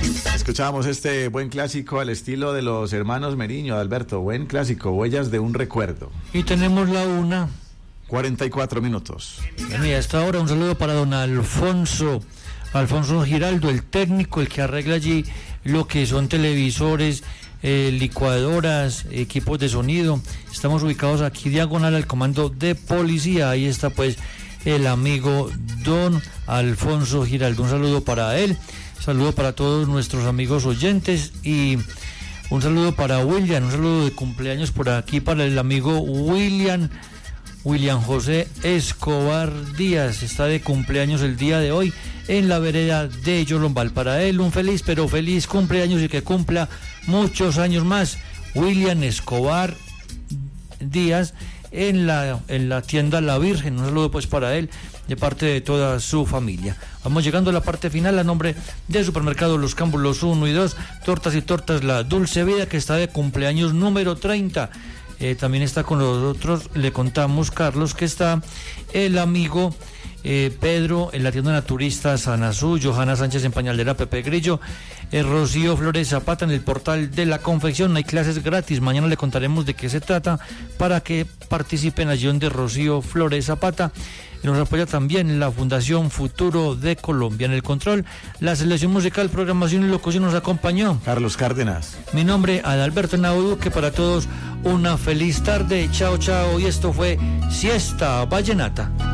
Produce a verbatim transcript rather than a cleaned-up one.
Escuchábamos este buen clásico al estilo de los hermanos Meriño, Alberto. Buen clásico, Huellas de un recuerdo. Y tenemos la una. cuarenta y cuatro minutos. Bueno, y hasta ahora un saludo para don Alfonso. Alfonso Giraldo, el técnico, el que arregla allí lo que son televisores, eh, licuadoras, equipos de sonido. Estamos ubicados aquí diagonal al comando de policía. Ahí está pues el amigo don Alfonso Giraldo. Un saludo para él. Saludo para todos nuestros amigos oyentes y un saludo para William, un saludo de cumpleaños por aquí para el amigo William, William José Escobar Díaz, está de cumpleaños el día de hoy en la vereda de Yolombal. Para él un feliz, pero feliz cumpleaños y que cumpla muchos años más. William Escobar Díaz en la, en la tienda La Virgen, un saludo pues para él de parte de toda su familia. Vamos llegando a la parte final a nombre del supermercado Los Cámbulos uno y dos, Tortas y Tortas La Dulce Vida, que está de cumpleaños número treinta. Eh, también está con nosotros, le contamos, Carlos, que está el amigo eh, Pedro en la tienda naturista Sanazú, Johanna Sánchez en Pañalera, Pepe Grillo, eh, Rocío Flores Zapata en el portal de la confección. Hay clases gratis, mañana le contaremos de qué se trata para que participen allí donde Rocío Flores Zapata. Nos apoya también la Fundación Futuro de Colombia. En el control, la selección musical, programación y locución nos acompañó Carlos Cárdenas. Mi nombre, Adalberto Naudo, que para todos una feliz tarde. Chao, chao. Y esto fue Siesta Vallenata.